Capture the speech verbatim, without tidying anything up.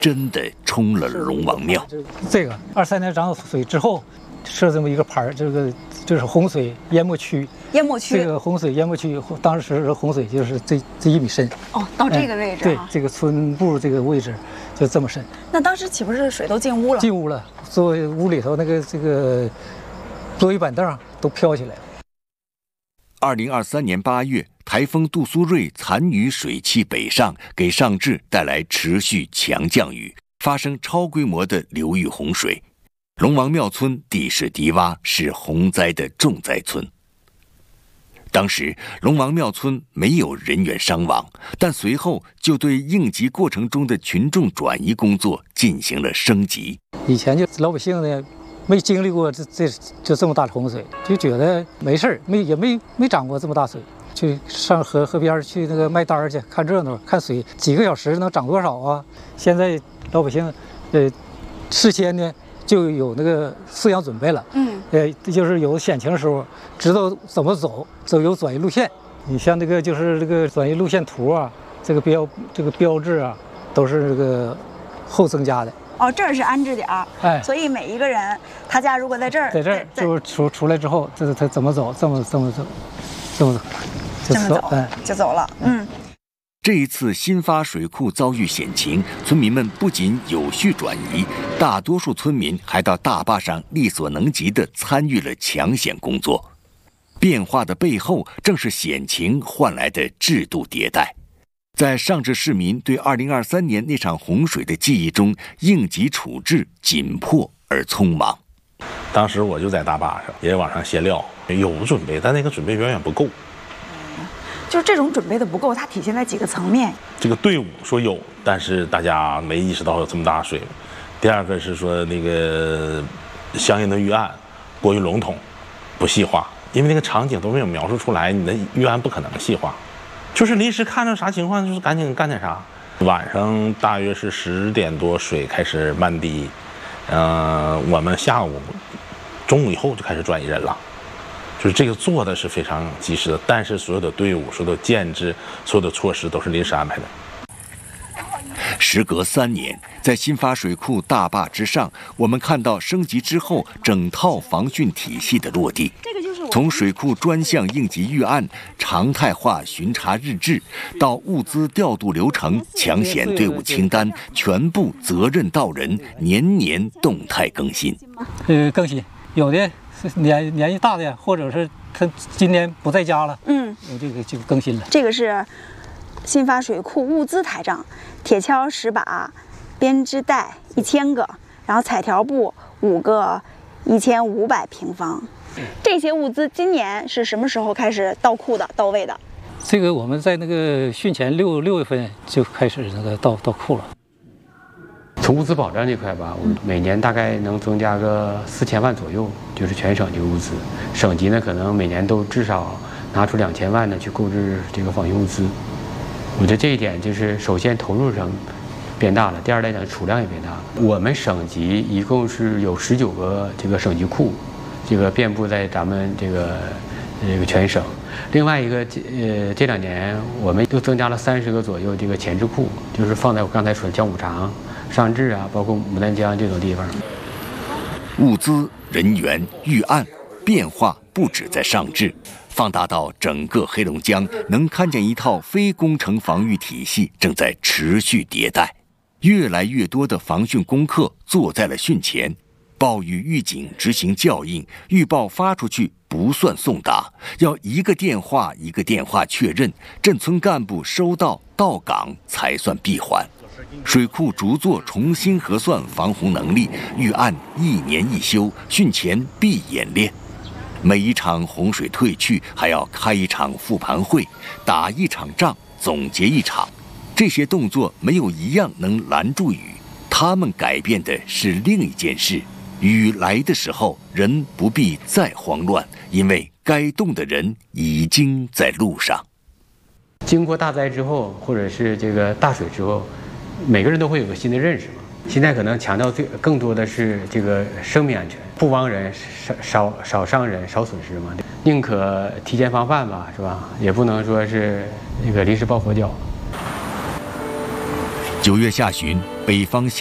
真的冲了龙王庙。 这个二三年涨水之后，设这么一个牌儿，这个就是洪水淹没区。 淹没区。 这个洪水淹没区，当时洪水就是这这一米深。 哦，到这个位置、啊嗯。对，这个村部这个位置就这么深。 那当时岂不是水都进屋了？ 进屋了，坐屋里头那个这个桌椅板凳都飘起来了。 二零二三年八月，台风杜苏芮残余水汽北上，给上至带来持续强降雨，发生超规模的流域洪水。龙王庙村地势低洼，是洪灾的重灾村。当时龙王庙村没有人员伤亡，但随后就对应急过程中的群众转移工作进行了升级。 以前就老百姓呢，没经历过这这就这么大的洪水，就觉得没事儿，没也没没涨过这么大水，去上河河边去那个卖单去看热闹，看水几个小时能涨多少啊？现在老百姓，呃，事先呢就有那个思想准备了，嗯，呃，就是有险情的时候知道怎么走，走有转移路线。你像那个就是这个转移路线图啊，这个标这个标志啊，都是这个后增加的。 哦，这儿是安置点儿，哎，所以每一个人他家如果在这儿， 在这儿就出出来之后，这是他怎么走，这么这么走，这么走， 这么走，哎，就走了，嗯。 这一次新发水库遭遇险情，村民们不仅有序转移，大多数村民还到大坝上力所能及地参与了抢险工作。变化的背后，正是险情换来的制度迭代。在上至市民对二零二三年那场洪水的记忆中，应急处置紧迫而匆忙。 当时我就在大坝上，也往上卸料，有准备，但那个准备远远不够。 就是这种准备的不够，它体现在几个层面。 这个队伍说有，但是大家没意识到有这么大水。第二个是说那个相应的预案过于笼统，不细化，因为那个场景都没有描述出来，你的预案不可能细化。就是临时看着啥情况，就是赶紧干点啥。晚上大约是十点多，水开始慢低，呃，我们下午中午以后就开始转移人了。就是这个做的是非常及时的，但是所有的队伍、所有的建制、所有的措施都是临时安排的。 时隔三年，在新发水库大坝之上，我们看到升级之后整套防汛体系的落地。从水库专项应急预案、常态化巡查日志，到物资调度流程、抢险队伍清单，全部责任到人，年年动态更新。 呃，更新有的。年年纪大的，或者是他今年不在家了，嗯，我这个就更新了。 这个是新发水库物资台账，铁锹十把，编织袋一千个，然后彩条布五个，一千五百平方。这些物资今年是什么时候开始到库的、到位的？ 这个我们在那个汛前六六月份就开始那个到到库了。 从物资保障这块吧，我们每年大概能增加个四千万左右，就是全省这个物资。省级呢，可能每年都至少拿出两千万呢去购置这个防汛物资。我觉得这一点就是首先投入上变大了，第二来讲储量也变大了。我们省级一共是有十九个这个省级库，这个遍布在咱们这个这个全省。另外一个，呃，这两年我们又增加了三十个左右这个前置库，就是放在我刚才说的江五常、上治啊，包括牡丹江这种地方。 物资、人员、预案变化不止在上治，放大到整个黑龙江，能看见一套非工程防御体系正在持续迭代。越来越多的防汛功课做在了汛前，暴雨预警执行校应，预报发出去不算送达，要一个电话一个电话确认，镇村干部收到到岗才算闭环。水库逐座重新核算防洪能力，预案一年一修，汛前必演练。每一场洪水退去，还要开一场复盘会，打一场仗，总结一场。这些动作没有一样能拦住雨，他们改变的是另一件事。雨来的时候，人不必再慌乱，因为该动的人已经在路上。 经过大灾之后，或者是这个大水之后，每个人都会有个新的认识嘛。现在可能强调最更多的是这个生命安全，不亡人，少少少伤人，少损失嘛。宁可提前防范吧，是吧？也不能说是那个临时抱佛脚。 九月下旬，北方